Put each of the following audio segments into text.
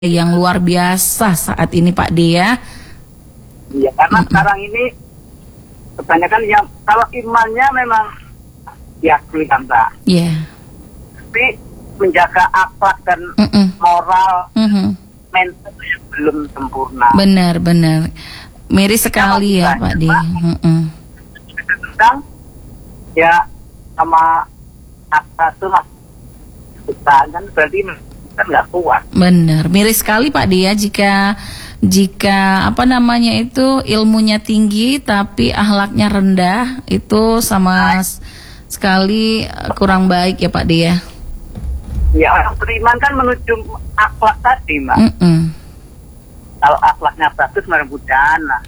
yang luar biasa saat ini Pak D ya. Iya, karena sekarang ini kebanyakan yang kalau imannya memang diakui kan Mbak. Iya. Tapi menjaga akhlak dan moral mental yang belum sempurna. Benar. Miris sekali ya Pak D. Sedang ya sama apa tuh mas kan berarti kan nggak kuat. Benar, miris sekali Pak D ya jika apa namanya itu ilmunya tinggi tapi akhlaknya rendah, itu sama sekali kurang baik ya Pak D ya. Ya, orang beriman kan menuju akhlak tadi Mbak. Kalau akhlaknya bagus mudah-mudahan lah.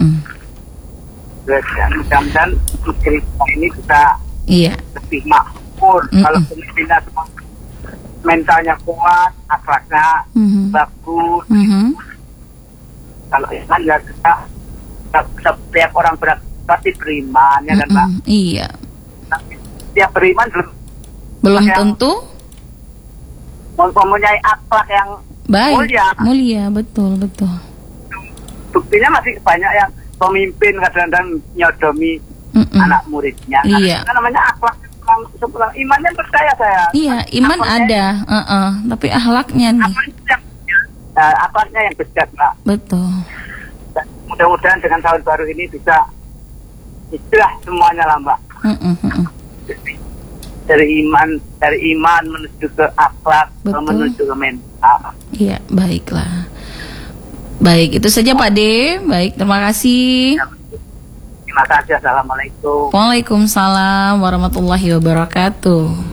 Mudah-mudahan cerita ini bisa lebih makmur. Kalau pemimpinnya semua mentalnya kuat, akhlaknya bagus. Kalau iman ya kita setiap orang pasti beriman ya kan Mbak. Iya. Tapi setiap beriman belum tentu mempunyai akhlak yang baik, mulia, betul. Buktinya masih banyak yang pemimpin kadang-kadang nyodomi anak muridnya. Iya. Kan namanya akhlak sempurna. Imannya percaya saya. Iya, iman ada, tapi akhlaknya nih. Akhlaknya yang bejat, Mbak. Betul. Dan mudah-mudahan dengan tahun baru ini bisa istilah semuanya lah, Mbak. Dari iman menuju ke akhlak, menuju ke mental. Iya, baiklah. Baik, itu saja Pak D. Baik, terima kasih. Terima kasih. Assalamualaikum. Waalaikumsalam warahmatullahi wabarakatuh.